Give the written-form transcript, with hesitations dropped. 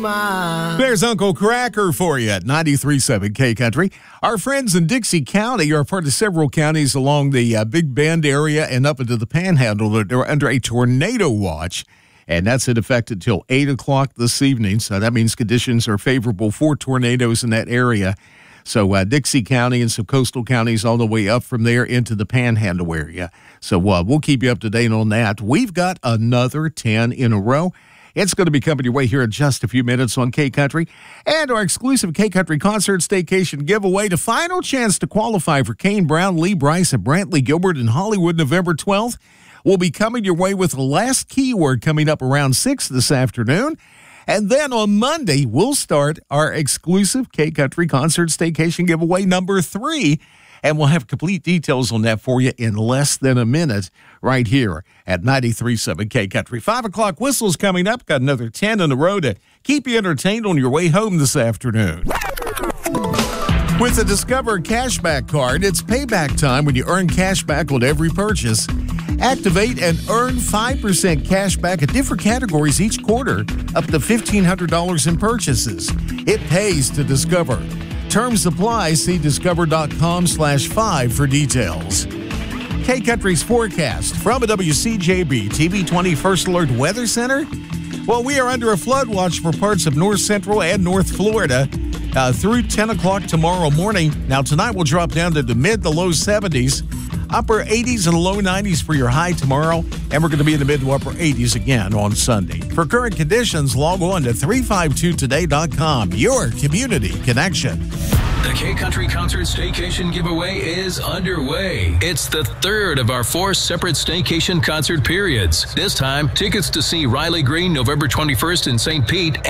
There's Uncle Cracker for you at 93.7 K Country. Our friends in Dixie County are part of several counties along the Big Bend area and up into the Panhandle that are under a tornado watch, and that's in effect until 8 o'clock this evening. So that means conditions are favorable for tornadoes in that area. So Dixie County and some coastal counties all the way up from there into the Panhandle area. So we'll keep you up to date on that. We've got another 10 in a row. It's going to be coming your way here in just a few minutes on K Country. And our exclusive K Country Concert Staycation giveaway, the final chance to qualify for Kane Brown, Lee Brice, and Brantley Gilbert in Hollywood November 12th, will be coming your way with the last keyword coming up around 6 this afternoon. And then on Monday, we'll start our exclusive K Country Concert Staycation giveaway number 3. And we'll have complete details on that for you in less than a minute right here at 93.7 K Country. 5 o'clock whistle's coming up. Got another 10 in a row to keep you entertained on your way home this afternoon. With the Discover Cashback Card, it's payback time when you earn cash back on every purchase. Activate and earn 5% cash back at different categories each quarter, up to $1,500 in purchases. It pays to Discover. Terms apply. See discover.com/5 for details. K Country's forecast from a WCJB TV 20 First Alert Weather Center. Well, we are under a flood watch for parts of north central and north Florida through 10 o'clock tomorrow morning. Now, tonight will drop down to the mid to low 70s, upper 80s and low 90s for your high tomorrow, and we're going to be in the mid to upper 80s again on Sunday. For current conditions, log on to 352today.com, your community connection. The K Country Concert Staycation giveaway is underway. It's the third of our 4 separate staycation concert periods. This time, tickets to see Riley Green November 21st in St. Pete